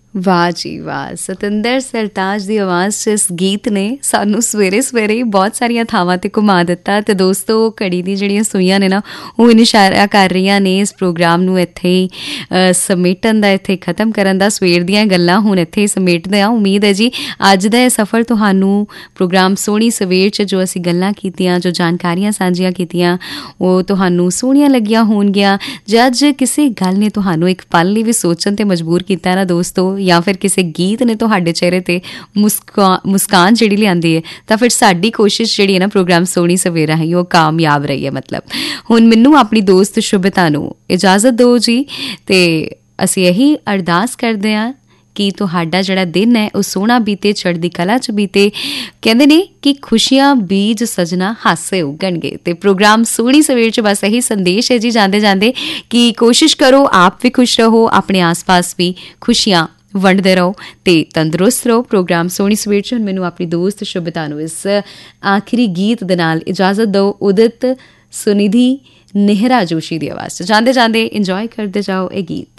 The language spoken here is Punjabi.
ਵਾਹ ਜੀ ਵਾਹ, ਸਤਿੰਦਰ ਸਰਤਾਜ ਦੀ ਆਵਾਜ਼ 'ਚ ਇਸ ਗੀਤ ਨੇ ਸਾਨੂੰ ਸਵੇਰੇ ਸਵੇਰੇ ਹੀ ਬਹੁਤ ਸਾਰੀਆਂ ਥਾਵਾਂ 'ਤੇ ਘੁਮਾ ਦਿੱਤਾ। ਅਤੇ ਦੋਸਤੋ, ਘੜੀ ਦੀ ਜਿਹੜੀਆਂ ਸੂਈਆਂ ਨੇ ਨਾ, ਉਹ ਇਸ਼ਾਰਾ ਕਰ ਰਹੀਆਂ ਨੇ ਇਸ ਪ੍ਰੋਗਰਾਮ ਨੂੰ ਇੱਥੇ ਹੀ ਸਮੇਟਣ ਦਾ, ਇੱਥੇ ਖ਼ਤਮ ਕਰਨ ਦਾ। ਸਵੇਰ ਦੀਆਂ ਗੱਲਾਂ ਹੁਣ ਇੱਥੇ ਹੀ ਸਮੇਟਦੇ ਹਾਂ। ਉਮੀਦ ਹੈ ਜੀ ਅੱਜ ਦਾ ਇਹ ਸਫ਼ਰ ਤੁਹਾਨੂੰ ਪ੍ਰੋਗਰਾਮ ਸੋਹਣੀ ਸਵੇਰ 'ਚ ਜੋ ਅਸੀਂ ਗੱਲਾਂ ਕੀਤੀਆਂ, ਜੋ ਜਾਣਕਾਰੀਆਂ ਸਾਂਝੀਆਂ ਕੀਤੀਆਂ, ਉਹ ਤੁਹਾਨੂੰ ਸੋਹਣੀਆਂ ਲੱਗੀਆਂ ਹੋਣਗੀਆਂ। ਜੇ ਅੱਜ ਕਿਸੇ ਗੱਲ ਨੇ ਤੁਹਾਨੂੰ ਇੱਕ ਪਲ ਲਈ ਵੀ ਸੋਚਣ 'ਤੇ ਮਜਬੂਰ ਕੀਤਾ ਨਾ ਦੋਸਤੋ, ਜਾਂ ਫਿਰ ਕਿਸੇ ਗੀਤ ਨੇ ਤੁਹਾਡੇ ਚਿਹਰੇ 'ਤੇ ਮੁਸਕਾਨ ਜਿਹੜੀ ਲਿਆਂਦੀ ਹੈ, ਤਾਂ ਫਿਰ ਸਾਡੀ ਕੋਸ਼ਿਸ਼ ਜਿਹੜੀ ਹੈ ਨਾ ਪ੍ਰੋਗਰਾਮ ਸੋਹਣੀ ਸਵੇਰ ਰਾਹੀਂ, ਉਹ ਕਾਮਯਾਬ ਰਹੀ ਹੈ। ਮਤਲਬ ਹੁਣ ਮੈਨੂੰ ਆਪਣੀ ਦੋਸਤ ਸ਼ੁਭਤਾ ਨੂੰ ਇਜਾਜ਼ਤ ਦਿਓ ਜੀ, ਅਤੇ ਅਸੀਂ ਇਹੀ ਅਰਦਾਸ ਕਰਦੇ ਹਾਂ ਕਿ ਤੁਹਾਡਾ ਜਿਹੜਾ ਦਿਨ ਹੈ ਉਹ ਸੋਹਣਾ ਬੀਤੇ, ਚੜ੍ਹਦੀ ਕਲਾ 'ਚ ਬੀਤੇ। ਕਹਿੰਦੇ ਨੇ ਕਿ ਖੁਸ਼ੀਆਂ ਬੀਜ ਸਜਣਾ ਹਾਸੇ ਉੱਗਣਗੇ। ਅਤੇ ਪ੍ਰੋਗਰਾਮ ਸੋਹਣੀ ਸਵੇਰ 'ਚ ਬਸ ਇਹੀ ਸੰਦੇਸ਼ ਹੈ ਜੀ ਜਾਂਦੇ ਜਾਂਦੇ, ਕਿ ਕੋਸ਼ਿਸ਼ ਕਰੋ ਆਪ ਵੀ ਖੁਸ਼ ਰਹੋ, ਆਪਣੇ ਆਸ ਪਾਸ ਵੀ ਖੁਸ਼ੀਆਂ ਵੰਡਦੇ ਰਹੋ ਅਤੇ ਤੰਦਰੁਸਤ ਰਹੋ। ਪ੍ਰੋਗਰਾਮ ਸੋਹਣੀ ਸਵੇਰ 'ਚ ਹੁਣ ਮੈਨੂੰ ਆਪਣੀ ਦੋਸਤ ਸ਼ੁਭਤਾ ਨੂੰ ਇਸ ਆਖਰੀ ਗੀਤ ਦੇ ਨਾਲ ਇਜਾਜ਼ਤ ਦਿਓ, ਉਦਿਤ ਸੁਨਿਧੀ ਨੇਹਰਾ ਜੋਸ਼ੀ ਦੀ ਆਵਾਜ਼ 'ਚ। ਜਾਂਦੇ ਜਾਂਦੇ ਇੰਜੋਏ ਕਰਦੇ ਜਾਓ ਇਹ ਗੀਤ।